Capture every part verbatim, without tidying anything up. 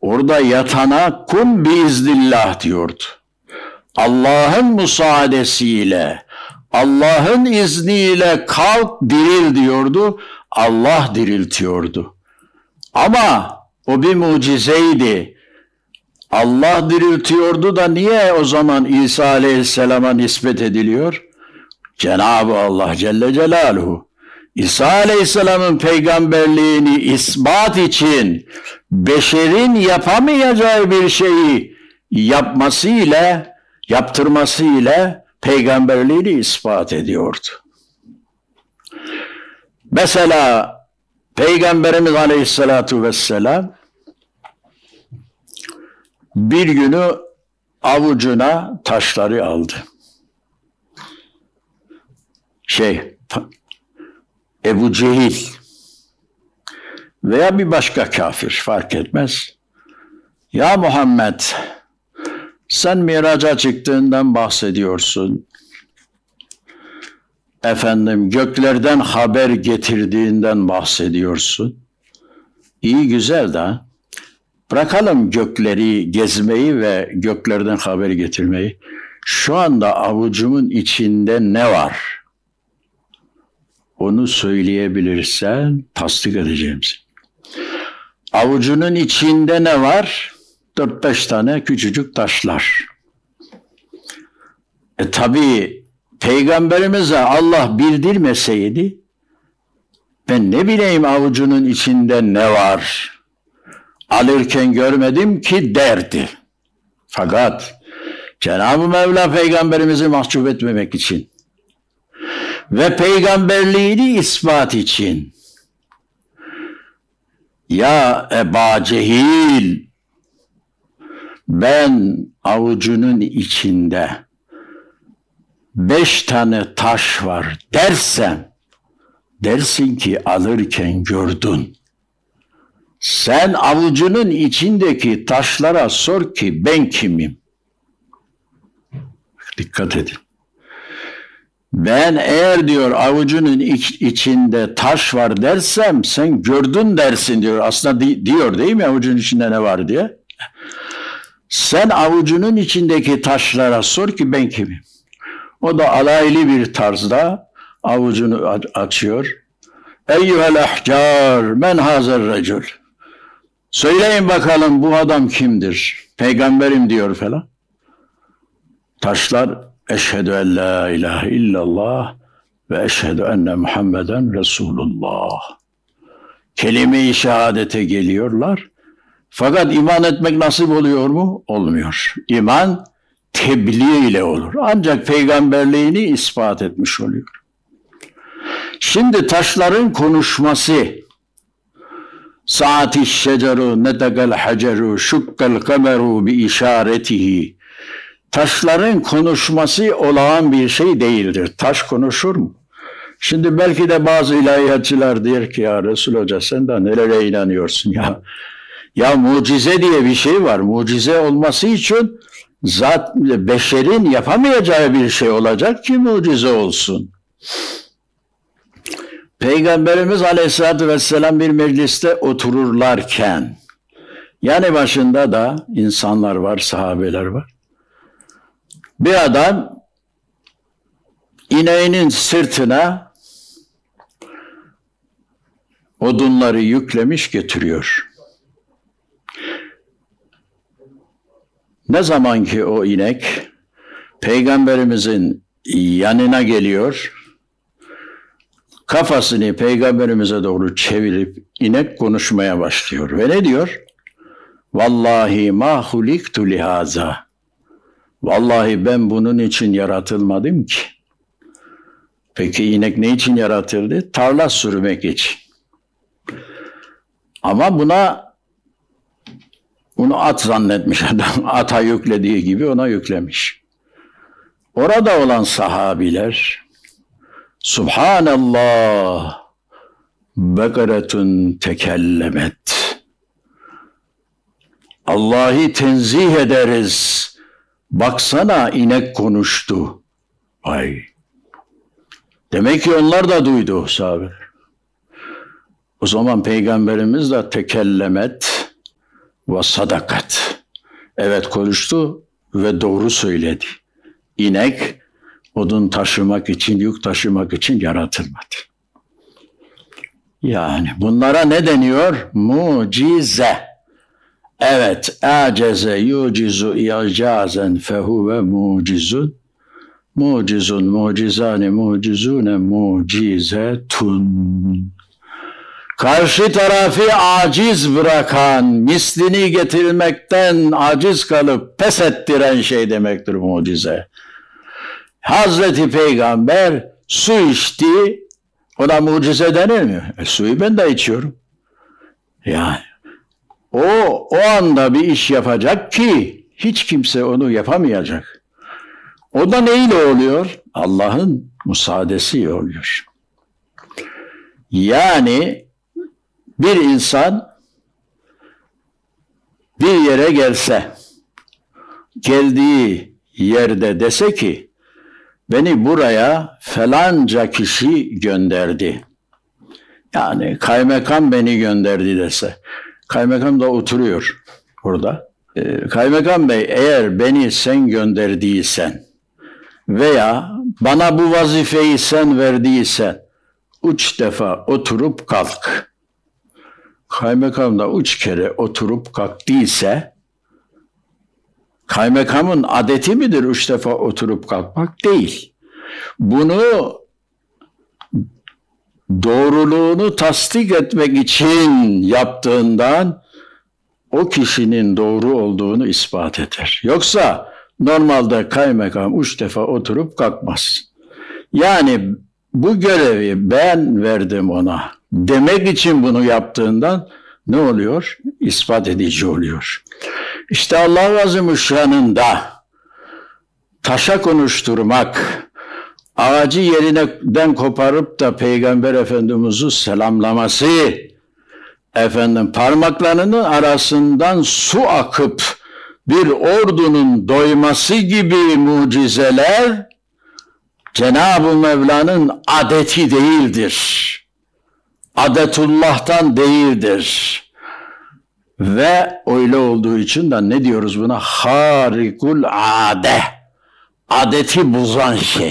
orada yatana kun biiznillah diyordu. Allah'ın müsaadesiyle, Allah'ın izniyle kalk diril diyordu. Allah diriltiyordu. Ama o bir mucizeydi. Allah diriltiyordu da niye o zaman İsa Aleyhisselam'a nispet ediliyor? Cenab-ı Allah Celle Celaluhu İsa Aleyhisselam'ın peygamberliğini ispat için beşerin yapamayacağı bir şeyi yapmasıyla, yaptırmasıyla peygamberliğini ispat ediyordu. Mesela Peygamberimiz Aleyhisselatu Vesselam bir günü avucuna taşları aldı. Şey, Ebu Cehil veya bir başka kafir fark etmez. Ya Muhammed, sen miraca çıktığından bahsediyorsun. Efendim göklerden haber getirdiğinden bahsediyorsun. İyi güzel de bırakalım gökleri gezmeyi ve göklerden haber getirmeyi. Şu anda avucumun içinde ne var? Onu söyleyebilirsen tasdik edeceğim seni. Avucunun içinde ne var? Dört beş tane küçücük taşlar. E tabi Peygamberimize Allah bildirmeseydi, ben ne bileyim avucunun içinde ne var? Alırken görmedim ki derdi. Fakat Cenab-ı Mevla Peygamberimizi mahcup etmemek için ve peygamberliğini ispat için, ya Eba Cehil, ben avucunun içinde beş tane taş var dersem, dersin ki alırken gördün. Sen avucunun içindeki taşlara sor ki ben kimim? Dikkat edin. Ben eğer diyor avucunun iç, içinde taş var dersem sen gördün dersin diyor. Aslında di, diyor değil mi avucunun içinde ne var diye. Sen avucunun içindeki taşlara sor ki ben kimim? O da alaylı bir tarzda avucunu açıyor. Eyyuhel ahcar men hazer recul. Söyleyin bakalım bu adam kimdir? Peygamberim diyor falan. Taşlar eşhedü en la ilahe illallah ve eşhedü enne Muhammeden Resulullah. Kelime-i şehadete geliyorlar. Fakat iman etmek nasip oluyor mu? Olmuyor. İman tebliğ ile olur. Ancak peygamberliğini ispat etmiş oluyor. Şimdi taşların konuşması, saati şeceru netekel haceru şukkel kameru bi işaretihi, taşların konuşması olağan bir şey değildir. Taş konuşur mu? Şimdi belki de bazı ilahiyatçılar diyor ki ya Resul Hoca sen de nelere inanıyorsun ya? Ya mucize diye bir şey var. Mucize olması için zat beşerin yapamayacağı bir şey olacak ki mucize olsun. Peygamberimiz Aleyhisselatü Vesselam bir mecliste otururlarken, yani başında da insanlar var, sahabeler var. Bir adam ineğinin sırtına odunları yüklemiş getiriyor. Ne zaman ki o inek Peygamberimizin yanına geliyor, kafasını Peygamberimize doğru çevirip inek konuşmaya başlıyor. Ve ne diyor? Vallahi ma huliktu lihaza. Vallahi ben bunun için yaratılmadım ki. Peki inek ne için yaratıldı? Tarla sürmek için. Ama buna bunu at zannetmiş adam. Ata yüklediği gibi ona yüklemiş. Orada olan sahabiler Subhanallah bekaretun tekellemet. Allah'ı tenzih ederiz. Baksana inek konuştu. Ay. Demek ki onlar da duydu sahabeler. O zaman Peygamberimiz de tekellemet ve sadakat. Evet konuştu ve doğru söyledi. İnek odun taşımak için, yük taşımak için yaratılmadı. Yani bunlara ne deniyor? Mucize. Evet, aceze yucizu icazen fehuve mucizun. Mucizun, mucizane, mucizune, mucizetun. Karşı tarafı aciz bırakan, mislini getirmekten aciz kalıp pes ettiren şey demektir mucize. Hazreti Peygamber su içti, ona mucize denir mi? E, suyu ben de içiyorum. Yani o, o anda bir iş yapacak ki hiç kimse onu yapamayacak. O da neyle oluyor? Allah'ın müsaadesiyle oluyor. Yani bir insan bir yere gelse, geldiği yerde dese ki, beni buraya falanca kişi gönderdi. Yani kaymakam beni gönderdi dese. Kaymakam da oturuyor orada. Ee, Kaymakam Bey, eğer beni sen gönderdiysen veya bana bu vazifeyi sen verdiysen üç defa oturup kalk. Kaymakam da üç kere oturup kalktıysa kaymakamın adeti midir üç defa oturup kalkmak? Değil. Bunu doğruluğunu tasdik etmek için yaptığından o kişinin doğru olduğunu ispat eder. Yoksa normalde kaymakam üç defa oturup kalkmaz. Yani bu görevi ben verdim ona demek için bunu yaptığından ne oluyor? İspat edici oluyor. İşte Allah-u Azimüşşan'ında taşa konuşturmak, ağacı yerinden koparıp da Peygamber Efendimiz'i selamlaması, efendim parmaklarının arasından su akıp bir ordunun doyması gibi mucizeler Cenab-ı Mevla'nın adeti değildir. Adetullah'tan değildir. Ve öyle olduğu için de ne diyoruz buna? Harikul ade. Adeti bozan şey.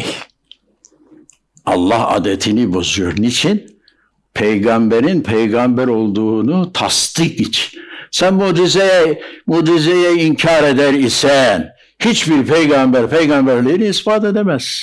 Allah adetini bozuyor. Niçin? Peygamberin peygamber olduğunu tasdik için. Sen mucizeye, mucizeye inkar eder isen hiçbir peygamber peygamberliğini ispat edemez.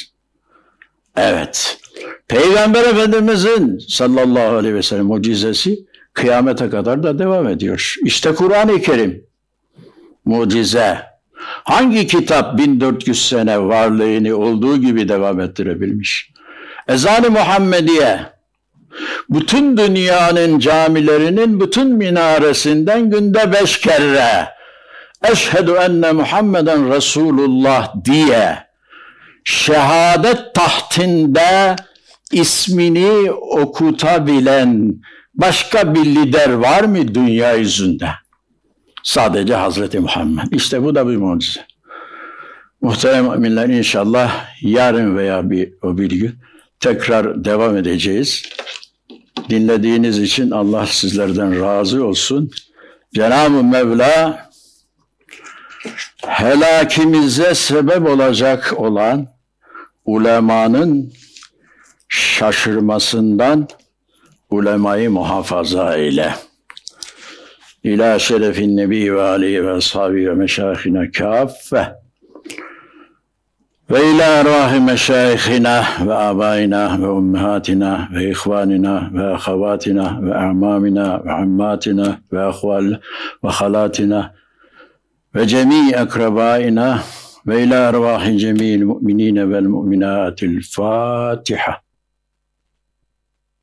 Evet. Peygamber Efendimizin sallallahu aleyhi ve sellem mucizesi kıyamete kadar da devam ediyor. İşte Kur'an-ı Kerim mucize. Hangi kitap bin dört yüz sene varlığını olduğu gibi devam ettirebilmiş? Ezan-ı Muhammediye bütün dünyanın camilerinin bütün minaresinden günde beş kere eşhedü enne Muhammeden Resulullah diye şehadet tahtinde ismini okutabilen başka bir lider var mı dünya yüzünde? Sadece Hazreti Muhammed. İşte bu da bir mucize. Muhterem müminler, inşallah yarın veya bir o bir gün tekrar devam edeceğiz. Dinlediğiniz için Allah sizlerden razı olsun. Cenab-ı Mevla helakimize sebep olacak olan ulemanın şaşırmasından ulemayı muhafaza eyle. İlâ şerefin nebi ve aleyhi ve ashabi ve meşâihine kâffe ve ilâ ervâhi meşâihina ve âbâina ve ummehatina ve ihvânina ve ahavatina ve a'mâmina ve ammâtina ve ahval ve halâtina ve cemî akrabâina ve ilâ ervâhi cemî'l mu'minîne vel mu'minâtil Fâtiha.